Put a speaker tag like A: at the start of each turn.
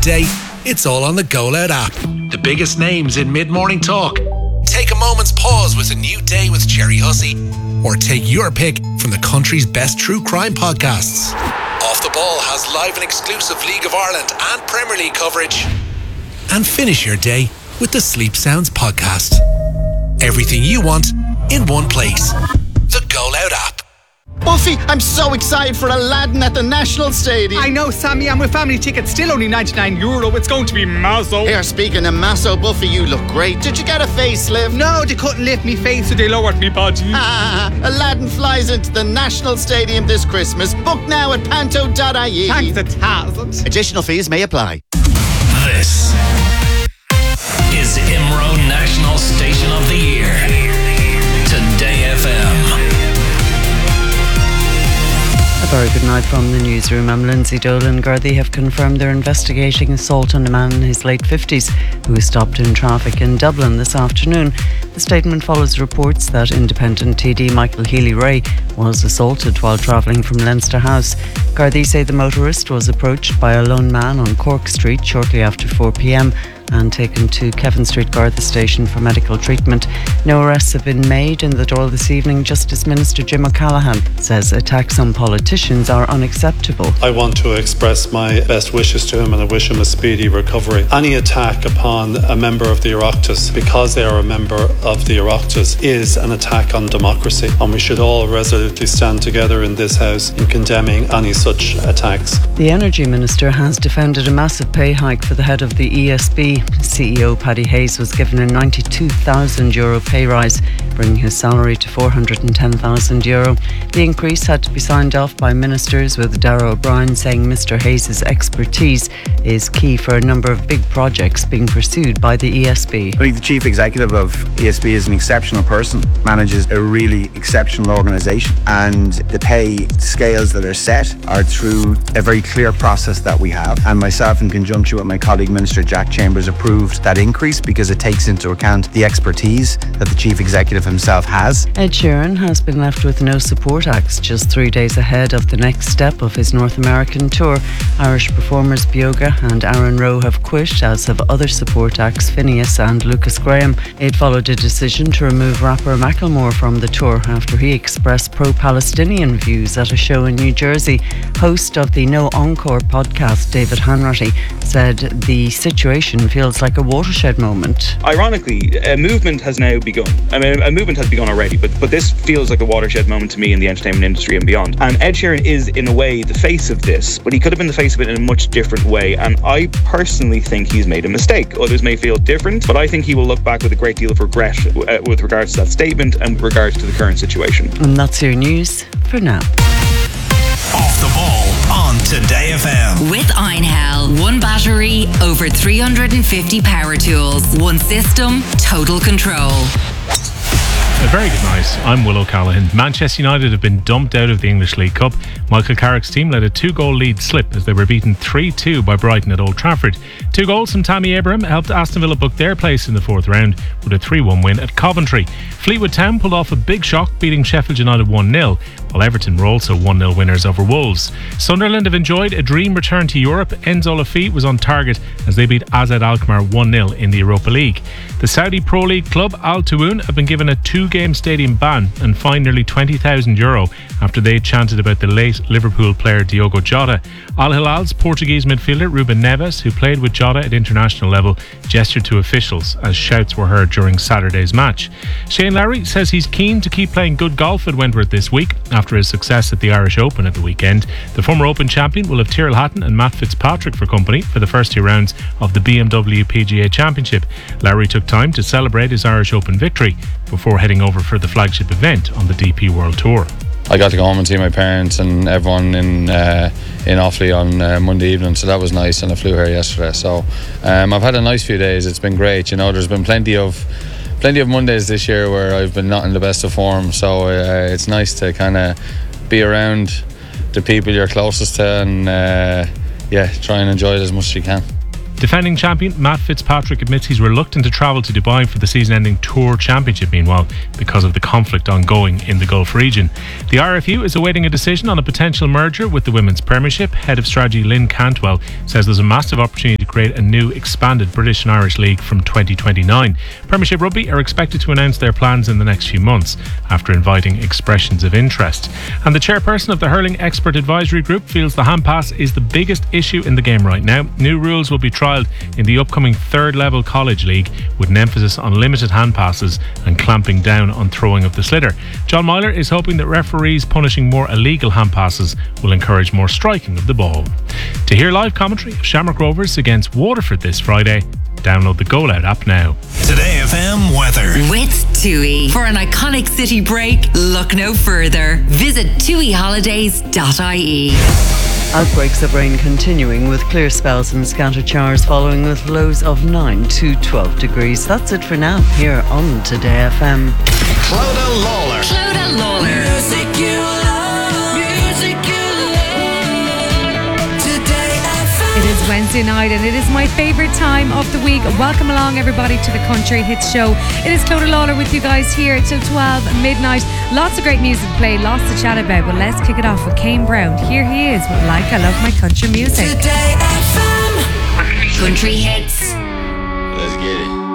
A: day, it's all on the Go Loud app. The biggest names in mid-morning talk. Take a moment's pause with A New Day with Jerry Hussey. Or take your pick from the country's best true crime podcasts. Off the Ball has live and exclusive League of Ireland and Premier League coverage. And finish your day with the Sleep Sounds podcast. Everything you want in one place. The Go Loud app.
B: Buffy, I'm so excited for Aladdin at the National Stadium.
C: I know, Sammy, and with family tickets still only €99. It's going to be massive.
B: Here, speaking of Masso, Buffy, you look great. Did you get a facelift?
C: No, they couldn't lift me face, so they lowered me body.
B: Aladdin flies into the National Stadium this Christmas. Book now at panto.ie.
C: Thanks a thousand.
B: Additional fees may apply.
D: This is IMRO National Station of the Year. Today FM.
E: A very good night from the newsroom. I'm Lindsay Dolan. Gardaí have confirmed they're investigating assault on a man in his late 50s who was stopped in traffic in Dublin this afternoon. The statement follows reports that independent TD Michael Healy-Rae was assaulted while travelling from Leinster House. Gardaí say the motorist was approached by a lone man on Cork Street shortly after 4 p.m. and taken to Kevin Street Garda Station for medical treatment. No arrests have been made in the Dáil this evening. Justice Minister Jim O'Callaghan says attacks on politicians are unacceptable.
F: I want to express my best wishes to him and I wish him a speedy recovery. Any attack upon a member of the Oireachtas because they are a member of the Oireachtas is an attack on democracy, and we should all resolutely stand together in this House in condemning any such attacks.
E: The Energy Minister has defended a massive pay hike for the head of the ESB. CEO Paddy Hayes was given a €92,000 pay rise, bringing his salary to €410,000. The increase had to be signed off by ministers, with Darragh O'Brien saying Mr Hayes' expertise is key for a number of big projects being pursued by the ESB.
G: I think the Chief Executive of ESB is an exceptional person, manages a really exceptional organisation, and the pay scales that are set are through a very clear process that we have. And myself, in conjunction with my colleague Minister Jack Chambers, approved that increase because it takes into account the expertise that the Chief Executive himself has.
E: Ed Sheeran has been left with no support acts just 3 days ahead of the next step of his North American tour. Irish performers Bioga and Aaron Rowe have quit, as have other support acts Phineas and Lucas Graham. It followed a decision to remove rapper Macklemore from the tour after he expressed pro-Palestinian views at a show in New Jersey. Host of the No Encore podcast, David Hanratty, said the situation feels like a watershed moment.
H: Ironically, a movement has now begun. I mean, a movement has begun already, but this feels like a watershed moment to me in the entertainment industry and beyond. And Ed Sheeran is, in a way, the face of this, but he could have been the face of it in a much different way. And I personally think he's made a mistake. Others may feel different, but I think he will look back with a great deal of regret with regards to that statement and with regards to the current situation.
E: And that's your news for now.
D: Off the Ball on Today FM.
I: With Einhell, one battery, over 350 power tools, one system, total control.
J: A very good night. I'm Will O'Callaghan. Manchester United have been dumped out of the English League Cup. Michael Carrick's team let a 2-goal lead slip as they were beaten 3-2 by Brighton at Old Trafford. 2 goals from Tammy Abraham helped Aston Villa book their place in the fourth round with a 3-1 win at Coventry. Fleetwood Town pulled off a big shock, beating Sheffield United 1-0, while Everton were also 1-0 winners over Wolves. Sunderland have enjoyed a dream return to Europe. Enzo Lafite was on target as they beat AZ Alkmaar 1-0 in the Europa League. The Saudi Pro League club Al Tawun have been given a 2-game stadium ban and fined nearly €20,000 after they chanted about the late Liverpool player Diogo Jota. Al Hilal's Portuguese midfielder Ruben Neves, who played with Jota at international level, gestured to officials as shouts were heard during Saturday's match. Shane Lowry says he's keen to keep playing good golf at Wentworth this week after his success at the Irish Open at the weekend. The former Open champion will have Tyrrell Hatton and Matt Fitzpatrick for company for the first 2 rounds of the BMW PGA Championship. Lowry took time to celebrate his Irish Open victory before heading over for the flagship event on the DP World Tour.
K: I got to go home and see my parents and everyone in Offaly on Monday evening, so that was nice, and I flew here yesterday. So I've had a nice few days. It's been great. You know, there's been plenty of Mondays this year where I've been not in the best of form, so it's nice to kind of be around the people you're closest to and try and enjoy it as much as you can.
J: Defending champion Matt Fitzpatrick admits he's reluctant to travel to Dubai for the season-ending Tour Championship, meanwhile, because of the conflict ongoing in the Gulf region. The RFU is awaiting a decision on a potential merger with the Women's Premiership. Head of Strategy Lynn Cantwell says there's a massive opportunity to create create a new expanded British and Irish League from 2029. Premiership Rugby are expected to announce their plans in the next few months after inviting expressions of interest. And the chairperson of the Hurling Expert Advisory Group feels the hand pass is the biggest issue in the game right now. New rules will be trialled in the upcoming third level college league with an emphasis on limited hand passes and clamping down on throwing of the sliotar. John Myler is hoping that referees punishing more illegal hand passes will encourage more striking of the ball. To hear live commentary of Shamrock Rovers against Waterford this Friday, download the Goal Out app now.
D: Today FM weather.
I: With TUI. For an iconic city break, look no further. Visit tuiholidays.ie.
E: Outbreaks of rain continuing with clear spells and scattered showers following with lows of 9 to 12 degrees. That's it for now here on Today FM.
D: Clodagh Lawler.
I: Clodagh Lawler.
D: Music you love. Music you love. Today FM.
L: It is Wednesday night and it is my favourite time of the week. Welcome along everybody to the Country Hits Show. It is Clodagh Lawler with you guys here till 12 midnight. Lots of great music to play, lots to chat about, but let's kick it off with Kane Brown. Here he is with Like I Love My Country Music.
D: Today FM.
I: Country Hits.
M: Let's get it.